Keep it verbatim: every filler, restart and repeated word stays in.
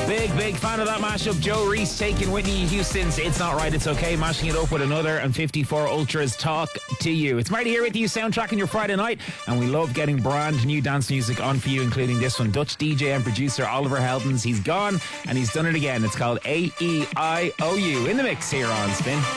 Big, big fan of that mashup. Joe Reese taking Whitney Houston's It's Not Right, It's Okay, mashing it up with another, and fifty-four Ultras Talk to You. It's Marty here with you, soundtracking your Friday night, and we love getting brand new dance music on for you, including this one. Dutch D J and producer Oliver Heldens. He's gone, and he's done it again. It's called A E I O U. In the mix here on Spin.